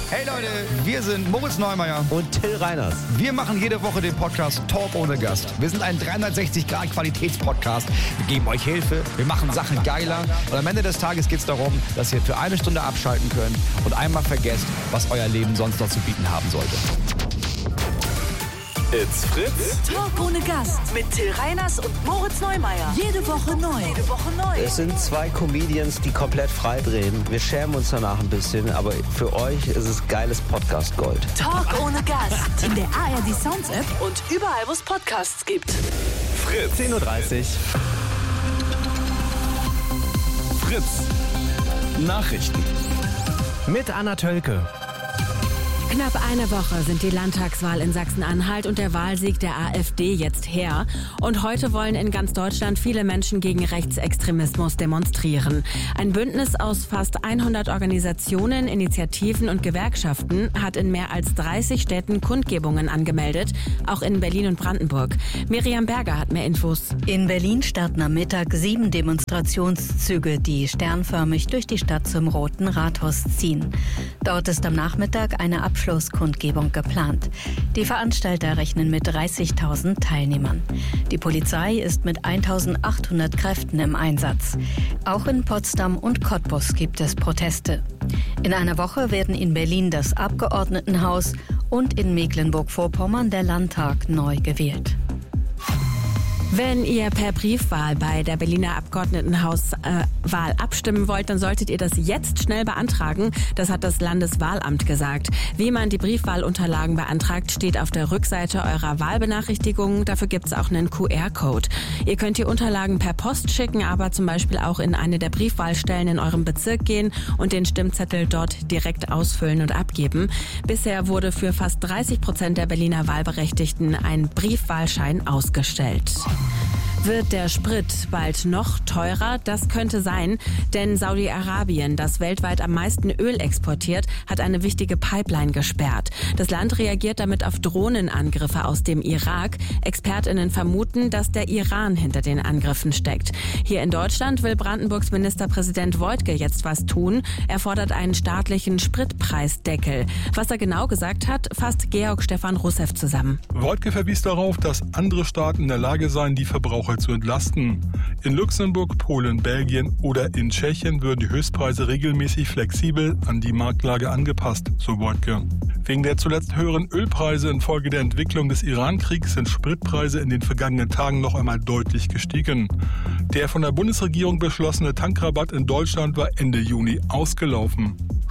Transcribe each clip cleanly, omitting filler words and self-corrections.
Hey Leute, wir sind Moritz Neumeier und Till Reiners. Wir machen jede Woche den Podcast Talk ohne Gast. Wir sind ein 360-Grad-Qualitätspodcast. Wir geben euch Hilfe, wir machen Sachen geiler und am Ende des Tages geht es darum, dass ihr für eine Stunde abschalten könnt und einmal vergesst, was euer Leben sonst noch zu bieten haben sollte. It's Fritz. Talk ohne Gast mit Till Reiners und Moritz Neumeier. Jede Woche neu. Es sind zwei Comedians, die komplett frei drehen. Wir schämen uns danach ein bisschen, aber für euch ist es geiles Podcast-Gold. Talk ohne Gast. In der ARD Sounds App und überall, wo es Podcasts gibt. Fritz. 10.30 Uhr. Fritz. Nachrichten. Mit Anna Tölke. Knapp eine Woche sind die Landtagswahl in Sachsen-Anhalt und der Wahlsieg der AfD jetzt her. Und heute wollen in ganz Deutschland viele Menschen gegen Rechtsextremismus demonstrieren. Ein Bündnis aus fast 100 Organisationen, Initiativen und Gewerkschaften hat in mehr als 30 Städten Kundgebungen angemeldet, auch in Berlin und Brandenburg. Miriam Berger hat mehr Infos. In Berlin starten am Mittag 7 Demonstrationszüge, die sternförmig durch die Stadt zum Roten Rathaus ziehen. Dort ist am Nachmittag eine Abschlusskundgebung geplant. Die Veranstalter rechnen mit 30.000 Teilnehmern. Die Polizei ist mit 1.800 Kräften im Einsatz. Auch in Potsdam und Cottbus gibt es Proteste. In einer Woche werden in Berlin das Abgeordnetenhaus und in Mecklenburg-Vorpommern der Landtag neu gewählt. Wenn ihr per Briefwahl bei der Berliner Abgeordnetenhauswahl abstimmen wollt, dann solltet ihr das jetzt schnell beantragen. Das hat das Landeswahlamt gesagt. Wie man die Briefwahlunterlagen beantragt, steht auf der Rückseite eurer Wahlbenachrichtigung. Dafür gibt es auch einen QR-Code. Ihr könnt die Unterlagen per Post schicken, aber zum Beispiel auch in eine der Briefwahlstellen in eurem Bezirk gehen und den Stimmzettel dort direkt ausfüllen und abgeben. Bisher wurde für fast 30% der Berliner Wahlberechtigten ein Briefwahlschein ausgestellt. Wird der Sprit bald noch teurer? Das könnte sein, denn Saudi-Arabien, das weltweit am meisten Öl exportiert, hat eine wichtige Pipeline gesperrt. Das Land reagiert damit auf Drohnenangriffe aus dem Irak. ExpertInnen vermuten, dass der Iran hinter den Angriffen steckt. Hier in Deutschland will Brandenburgs Ministerpräsident Woidke jetzt was tun. Er fordert einen staatlichen Spritpreisdeckel. Was er genau gesagt hat, fasst Georg Stefan Russev zusammen. Woidke verwies darauf, dass andere Staaten in der Lage seien, die Verbraucher zu entlasten. In Luxemburg, Polen, Belgien oder in Tschechien würden die Höchstpreise regelmäßig flexibel an die Marktlage angepasst, so Woidke. Wegen der zuletzt höheren Ölpreise infolge der Entwicklung des Iran-Kriegs sind Spritpreise in den vergangenen Tagen noch einmal deutlich gestiegen. Der von der Bundesregierung beschlossene Tankrabatt in Deutschland war Ende Juni ausgelaufen.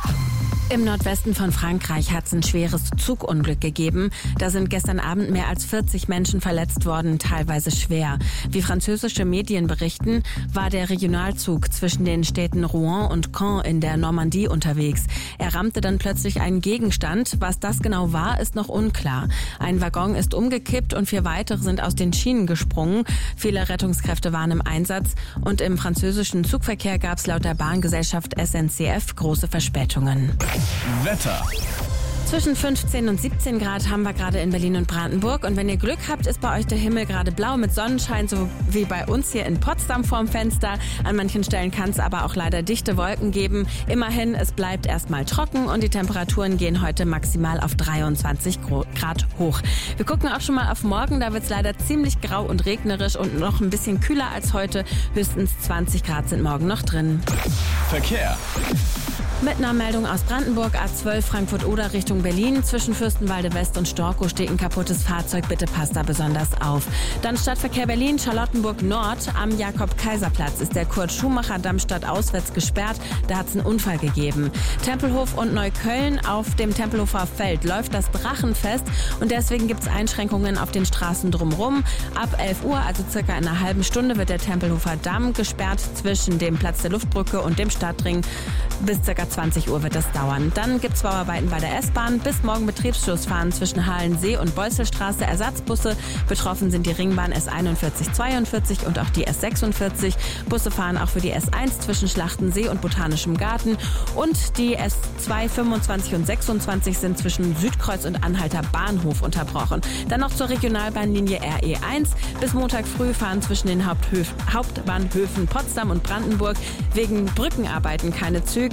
Im Nordwesten von Frankreich hat es ein schweres Zugunglück gegeben. Da sind gestern Abend mehr als 40 Menschen verletzt worden, teilweise schwer. Wie französische Medien berichten, war der Regionalzug zwischen den Städten Rouen und Caen in der Normandie unterwegs. Er rammte dann plötzlich einen Gegenstand. Was das genau war, ist noch unklar. Ein Waggon ist umgekippt und 4 weitere sind aus den Schienen gesprungen. Viele Rettungskräfte waren im Einsatz und im französischen Zugverkehr gab es laut der Bahngesellschaft SNCF große Verspätungen. Wetter. Zwischen 15 und 17 Grad haben wir gerade in Berlin und Brandenburg. Und wenn ihr Glück habt, ist bei euch der Himmel gerade blau mit Sonnenschein, so wie bei uns hier in Potsdam vorm Fenster. An manchen Stellen kann es aber auch leider dichte Wolken geben. Immerhin, es bleibt erstmal trocken und die Temperaturen gehen heute maximal auf 23 Grad hoch. Wir gucken auch schon mal auf morgen. Da wird es leider ziemlich grau und regnerisch und noch ein bisschen kühler als heute. Höchstens 20 Grad sind morgen noch drin. Verkehr. Mit einer Meldung aus Brandenburg, A12 Frankfurt-Oder Richtung Berlin. Zwischen Fürstenwalde West und Storkow steht ein kaputtes Fahrzeug. Bitte passt da besonders auf. Dann Stadtverkehr Berlin, Charlottenburg Nord. Am Jakob-Kaiser-Platz ist der Kurt-Schumacher-Damm stadtauswärts gesperrt. Da hat es einen Unfall gegeben. Tempelhof und Neukölln. Auf dem Tempelhofer Feld läuft das Drachenfest. Und deswegen gibt es Einschränkungen auf den Straßen drumherum. Ab 11 Uhr, also circa in einer halben Stunde, wird der Tempelhofer Damm gesperrt zwischen dem Platz der Luftbrücke und dem Stadtring. Bis ca. 20 Uhr wird das dauern. Dann gibt es Bauarbeiten bei der S-Bahn. Bis morgen Betriebsschlussfahren zwischen Halensee und Beusselstraße. Ersatzbusse. Betroffen sind die Ringbahn S41, 42 und auch die S46. Busse fahren auch für die S1 zwischen Schlachtensee und Botanischem Garten. Und die S2, 25 und 26 sind zwischen Südkreuz und Anhalter Bahnhof unterbrochen. Dann noch zur Regionalbahnlinie RE1. Bis Montag früh fahren zwischen den Hauptbahnhöfen Potsdam und Brandenburg wegen Brückenarbeiten keine Züge. Es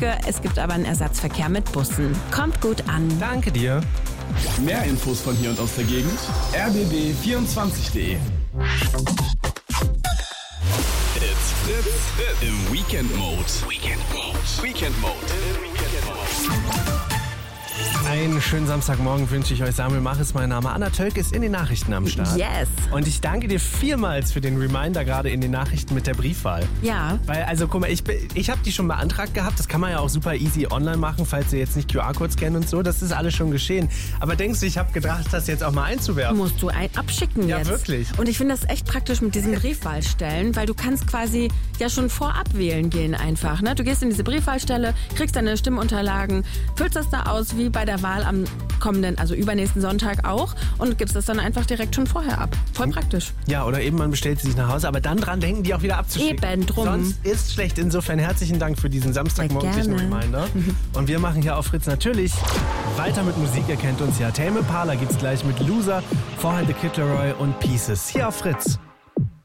Es gibt aber einen Ersatzverkehr mit Bussen. Kommt gut an. Danke dir. Mehr Infos von hier und aus der Gegend? rbb24.de. It's Fritz im Weekend Mode. Weekend Mode. Einen schönen Samstagmorgen wünsche ich euch. Samuel Mach ist mein Name. Anna Tölk ist in den Nachrichten am Start. Yes. Und ich danke dir vielmals für den Reminder gerade in den Nachrichten mit der Briefwahl. Ja. Weil, also guck mal, ich habe die schon beantragt gehabt. Das kann man ja auch super easy online machen, falls ihr jetzt nicht QR-Codes kennt und so. Das ist alles schon geschehen. Aber denkst du, ich habe gedacht, das jetzt auch mal einzuwerfen? Musst du abschicken Ja, jetzt. wirklich. Und ich finde das echt praktisch mit diesen Briefwahlstellen, weil du kannst quasi ja schon vorab wählen gehen einfach. Ne? Du gehst in diese Briefwahlstelle, kriegst deine Stimmunterlagen, füllst das da aus wie bei der Wahl am kommenden, also übernächsten Sonntag auch und gibst das dann einfach direkt schon vorher ab. Voll praktisch. Ja, oder eben man bestellt sie sich nach Hause, aber dann dran denken, die auch wieder abzuschicken. Eben drum. Sonst ist schlecht. Insofern herzlichen Dank für diesen samstagmorgendlichen Sehr gerne. Reminder. Und wir machen hier auf Fritz natürlich weiter mit Musik. Ihr kennt uns ja. Tame Impala gibt's gleich mit Loser, vorher The Kid Laroi und Pieces. Hier auf Fritz.